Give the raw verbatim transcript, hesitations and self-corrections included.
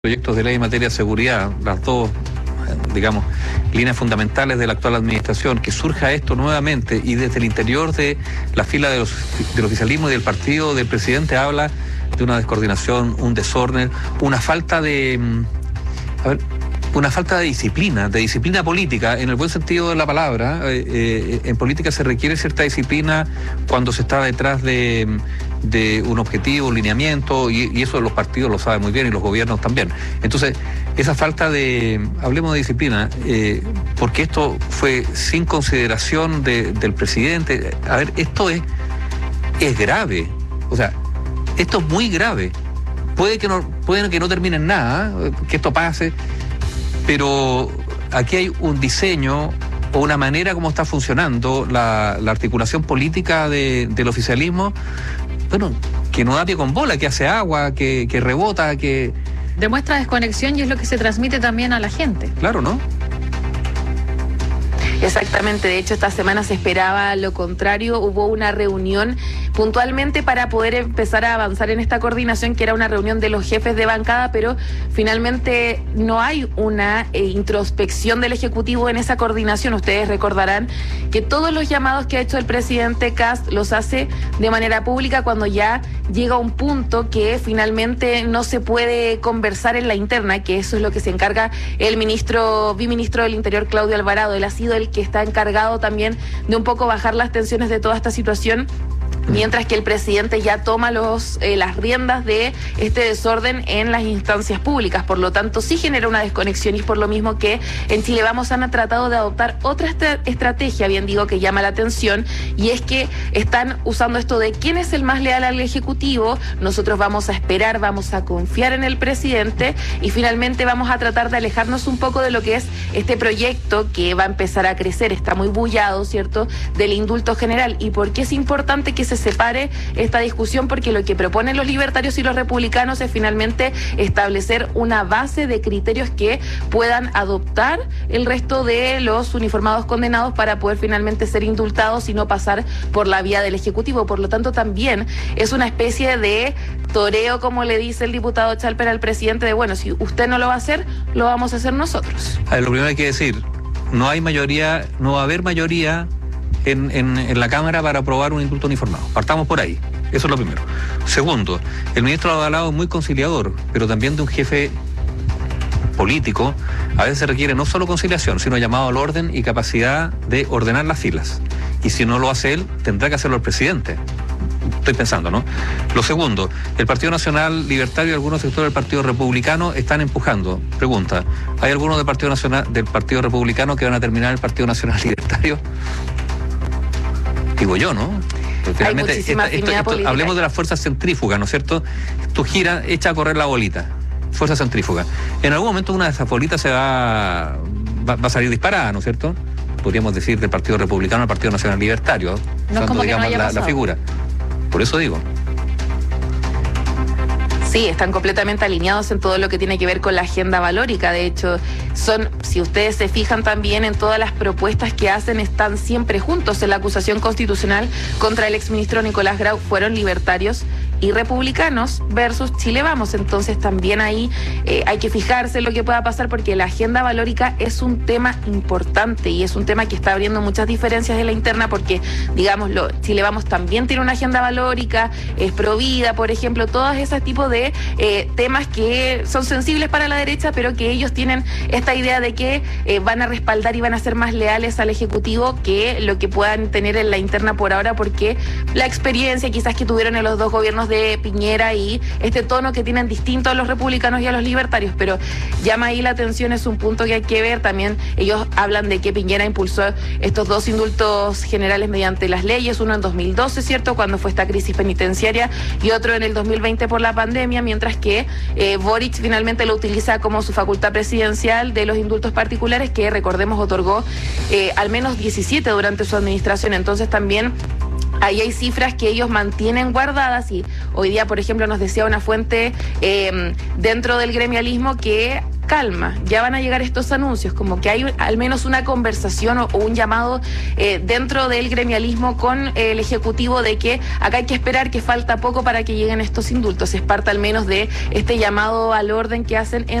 proyectos de ley en materia de seguridad, las dos, digamos, líneas fundamentales de la actual administración, que surja esto nuevamente y desde el interior de la fila de los, del oficialismo y del partido del presidente habla de una descoordinación, un desorden, una falta de, a ver, una falta de disciplina, de disciplina política, en el buen sentido de la palabra. Eh, eh, en política se requiere cierta disciplina cuando se está detrás de, de un objetivo, un lineamiento, y, y eso los partidos lo saben muy bien y los gobiernos también. Entonces, esa falta de, hablemos de disciplina, eh, porque esto fue sin consideración de, del presidente. A ver, esto es, es grave, o sea, esto es muy grave. Puede que no, puede que no termine en nada, que esto pase, pero aquí hay un diseño o una manera como está funcionando la, la articulación política de, del oficialismo, bueno, que no da pie con bola, que hace agua, que, que rebota, que... Demuestra desconexión y es lo que se transmite también a la gente. Claro, ¿no? Exactamente, de hecho esta semana se esperaba lo contrario, hubo una reunión puntualmente para poder empezar a avanzar en esta coordinación, que era una reunión de los jefes de bancada, pero finalmente no hay una eh, introspección del Ejecutivo en esa coordinación. Ustedes recordarán que todos los llamados que ha hecho el presidente Kast los hace de manera pública cuando ya llega un punto que finalmente no se puede conversar en la interna, que eso es lo que se encarga el ministro, biministro del Interior, Claudio Alvarado. Él ha sido el que está encargado también de un poco bajar las tensiones de toda esta situación, mientras que el presidente ya toma los eh, las riendas de este desorden en las instancias públicas. Por lo tanto, sí genera una desconexión, y es por lo mismo que en Chile Vamos han tratado de adoptar otra estra estrategia, bien digo, que llama la atención, y es que están usando esto de quién es el más leal al Ejecutivo. Nosotros vamos a esperar, vamos a confiar en el presidente y finalmente vamos a tratar de alejarnos un poco de lo que es este proyecto que va a empezar a crecer, está muy bullado, ¿cierto?, del indulto general. ¿Y por qué es importante que se separe esta discusión? Porque lo que proponen los libertarios y los republicanos es finalmente establecer una base de criterios que puedan adoptar el resto de los uniformados condenados para poder finalmente ser indultados y no pasar por la vía del Ejecutivo. Por lo tanto, también es una especie de toreo, como le dice el diputado Chalper al presidente, de bueno, si usted no lo va a hacer, lo vamos a hacer nosotros. A ver, lo primero hay que decir, no hay mayoría, no va a haber mayoría En, en, en la Cámara para aprobar un indulto uniformado. Partamos por ahí. Eso es lo primero. Segundo, el ministro Alvarado es muy conciliador, pero también de un jefe político a veces se requiere no solo conciliación, sino llamado al orden y capacidad de ordenar las filas. Y si no lo hace él, tendrá que hacerlo el presidente. Estoy pensando, ¿no? Lo segundo, el Partido Nacional Libertario y algunos sectores del Partido Republicano están empujando. Pregunta, ¿hay algunos del Partido Nacional, del Partido Republicano que van a terminar el Partido Nacional Libertario? Digo yo, ¿no? Finalmente, esta, esto, esto, hablemos de las fuerzas centrífugas, ¿no es cierto? Tú gira, echa a correr la bolita. Fuerza centrífuga. En algún momento una de esas bolitas se va, va, va a salir disparada, ¿no es cierto? Podríamos decir del Partido Republicano al Partido Nacional Libertario, no usando, como digamos, no la, la figura. Por eso digo. Sí, están completamente alineados en todo lo que tiene que ver con la agenda valórica. De hecho, son, si ustedes se fijan también en todas las propuestas que hacen, están siempre juntos. En la acusación constitucional contra el exministro Nicolás Grau fueron libertarios y republicanos versus Chile Vamos. Entonces también ahí eh, hay que fijarse en lo que pueda pasar, porque la agenda valórica es un tema importante y es un tema que está abriendo muchas diferencias en la interna, porque, digámoslo, Chile Vamos también tiene una agenda valórica, es provida, por ejemplo, todos esos tipos de eh, temas que son sensibles para la derecha, pero que ellos tienen esta idea de que eh, van a respaldar y van a ser más leales al Ejecutivo que lo que puedan tener en la interna por ahora, porque la experiencia quizás que tuvieron en los dos gobiernos de Piñera y este tono que tienen distinto a los republicanos y a los libertarios. Pero llama ahí la atención, es un punto que hay que ver. También ellos hablan de que Piñera impulsó estos dos indultos generales mediante las leyes, uno en dos mil doce, ¿cierto?, cuando fue esta crisis penitenciaria, y otro en el dos mil veinte por la pandemia, mientras que eh, Boric finalmente lo utiliza como su facultad presidencial de los indultos particulares, que recordemos otorgó eh, al menos diecisiete durante su administración. Entonces también ahí hay cifras que ellos mantienen guardadas, y hoy día, por ejemplo, nos decía una fuente eh, dentro del gremialismo que calma, ya van a llegar estos anuncios, como que hay al menos una conversación o, o un llamado eh, dentro del gremialismo con eh, el Ejecutivo de que acá hay que esperar, que falta poco para que lleguen estos indultos. Es parte al menos de este llamado al orden que hacen en